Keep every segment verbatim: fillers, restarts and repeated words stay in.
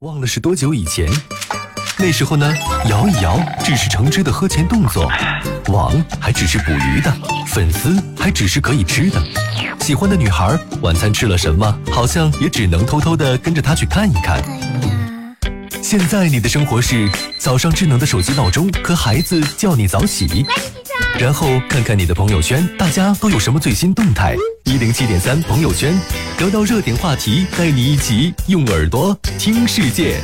忘了是多久以前？那时候呢，摇一摇只是橙汁的喝前动作，网还只是捕鱼的，粉丝还只是可以吃的。喜欢的女孩晚餐吃了什么，好像也只能偷偷的跟着她去看一看。现在你的生活是早上智能的手机闹钟和孩子叫你早起，然后看看你的朋友圈，大家都有什么最新动态。一零七点三朋友圈，聊到热点话题，带你一起用耳朵听世界。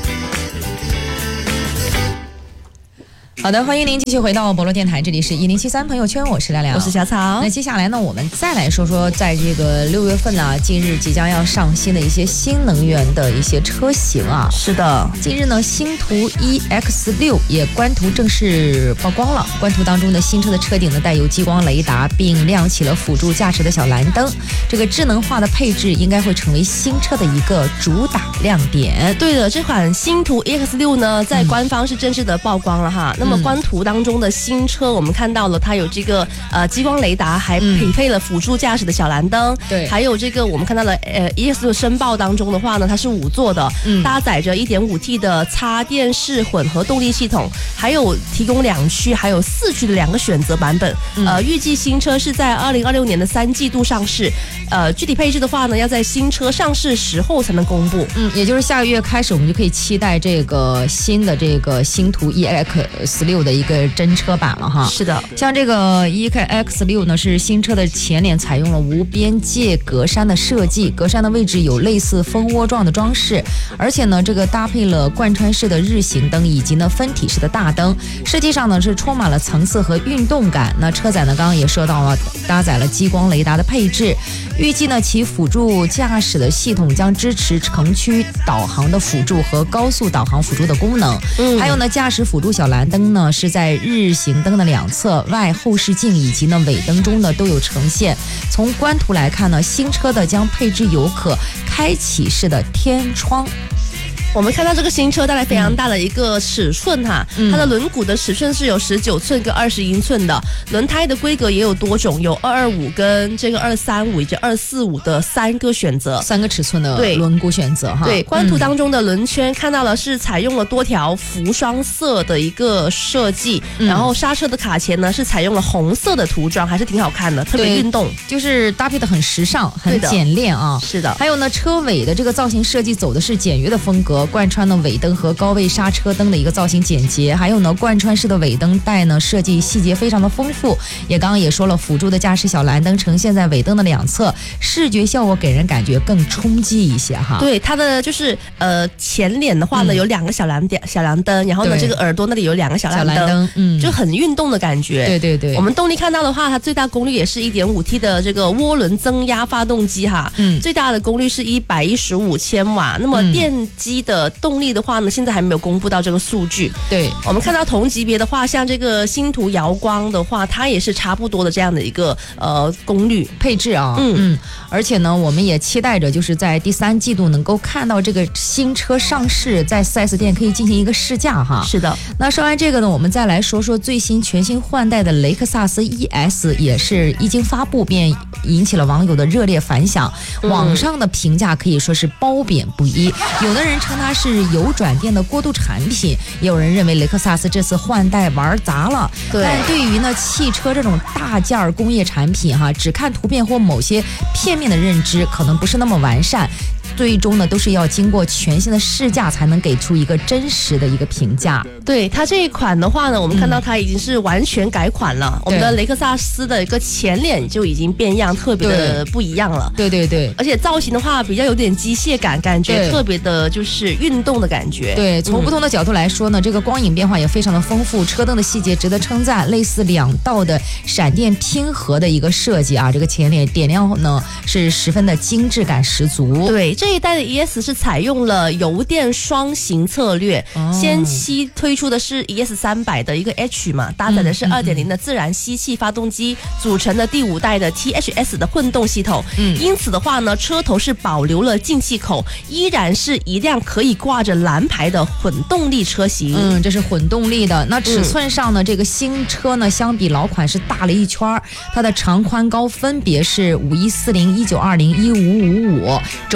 好的，欢迎您继续回到博罗电台，这里是一零七三朋友圈，我是亮亮， 我是小草。 那接下来呢，我们再来说说，在这个六月份呢，近日即将要上新的一些新能源的一些车型啊。 是的， 近日呢，星途 E X 六 也官图正式曝光了。官图当中的新车的车顶呢带有激光雷达，并亮起了辅助驾驶的小蓝灯。这个智能化的配置应该会成为新车的一个主打亮点。 对的，这款星途 E X 六 呢，在官方是正式的曝光了哈。嗯、那么官图当中的新车，我们看到了它有这个呃激光雷达，还匹配了辅助驾驶的小蓝灯。 对、嗯， 还有这个我们看到了呃 E X 六申报当中的话呢，它是五座的，嗯、搭载着 一点五 T 的插电式混合动力系统，还有提供两驱还有四驱的两个选择版本。嗯、呃，预计新车是在二零二六年的三季度上市。呃，具体配置的话呢，要在新车上市时后才能公布。 嗯，也就是下个月开始，我们就可以期待这个新的这个星途 E X 六 的一个真车版了哈。 是的， 像这个 E X 六 呢，是新车的前脸采用了无边界格栅的设计，格栅的位置有类似蜂窝状的装饰，而且呢，这个搭配了贯穿式的日行灯以及呢分体式的大灯，设计上呢是充满了层次和运动感。那车载呢，刚刚也说到了，搭载了激光雷达的配置。预计呢，其辅助驾驶的系统将支持城区导航的辅助和高速导航辅助的功能。嗯，还有呢，驾驶辅助小蓝灯呢是在日行灯的两侧、外后视镜以及呢尾灯中呢都有呈现。从官图来看呢，新车的将配置有可开启式的天窗。 我们看到这个新车带来非常大的一个尺寸哈，嗯、它的轮毂的尺寸是有十九寸跟二十英寸的，轮胎的规格也有多种，有二二五跟这个二三五以及二四五的三个选择， 三个尺寸的轮毂选择哈。 对，官图当中的轮圈看到了是采用了多条浮双色的一个设计，嗯、然后刹车的卡钳呢是采用了红色的涂装，还是挺好看的，特别运动， 就是搭配的很时尚，很简练啊。 是的， 还有呢，车尾的这个造型设计走的是简约的风格。贯穿的尾灯和高位刹车灯的一个造型简洁，还有呢贯穿式的尾灯带呢设计细节非常的丰富。也刚刚也说了，辅助的驾驶小蓝灯呈现在尾灯的两侧，视觉效果给人感觉更冲击一些哈。 对，它的就是呃前脸的话呢、嗯、有两个小蓝点小蓝灯，然后呢这个耳朵那里有两个小蓝灯， 灯嗯， 就很运动的感觉。 对对对， 我们动力看到的话，它最大功率也是 一点五 T 的这个涡轮增压发动机哈，嗯，最大的功率是一百一十五千瓦。那么电机的动力的话呢，现在还没有公布到这个数据。 对， 我们看到同级别的话，像这个星途瑶光的话，它也是差不多的这样的一个呃功率配置啊。嗯嗯，而且呢，我们也期待着就是在第三季度能够看到这个新车上市，在 四 S 店可以进行一个试驾哈。 是的。 那说完这个呢，我们再来说说最新全新换代的雷克萨斯 E S， 也是一经发布便引起了网友的热烈反响，嗯、网上的评价可以说是褒贬不一。有的人称它是油转电的过渡产品，也有人认为雷克萨斯这次换代玩砸了。 对， 但对于呢汽车这种大件工业产品哈，只看图片或某些片面的认知可能不是那么完善。最终呢，都是要经过全新的试驾才能给出一个真实的一个评价。 对，它这一款的话呢，我们看到它已经是完全改款了。嗯、我们的雷克萨斯的一个前脸就已经变样，特别的不一样了。 对对对， 而且造型的话比较有点机械感，感觉特别的就是运动的感觉。 对，从不同的角度来说呢，嗯、这个光影变化也非常的丰富，车灯的细节值得称赞，类似两道的闪电拼合的一个设计啊，这个前脸点亮呢是十分的精致感十足。 对。这一代的 E S 是采用了油电双行策略，哦、先期推出的是 E S 三百的一个 H 嘛，搭载的是 二点零 的自然吸气发动机，嗯、组成的第五代的 T H S 的混动系统。嗯，因此的话呢，车头是保留了进气口，依然是一辆可以挂着蓝牌的混动力车型。 嗯，这是混动力的。那尺寸上呢，嗯、这个新车呢相比老款是大了一圈，它的长宽高分别是五一四零、一九二零、一五五五，轴距也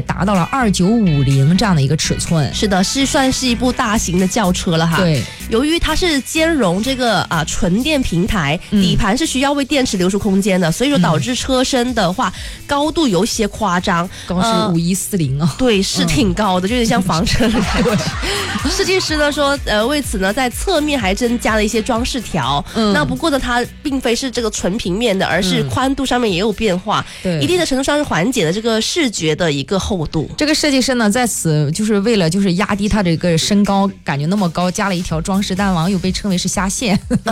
达到了二九五零这样的一个尺寸。 是的，是算是一部大型的轿车了哈。 对， 由于它是兼容这个啊纯电平台， 嗯、 底盘是需要为电池留出空间的，所以说导致车身的话、嗯、高度有些夸张， 高是五一四零啊。 对，是挺高的，嗯、就有点像房车的感觉。设计师呢说，呃，为此呢，在侧面还增加了一些装饰条。嗯，那不过呢，它并非是这个纯平面的，而是宽度上面也有变化， 对、嗯， 一定的程度上是缓解了这个视觉的一个厚度。 这个设计师呢，在此就是为了就是压低它这个身高，感觉那么高，加了一条装饰，但网友被称为是虾线。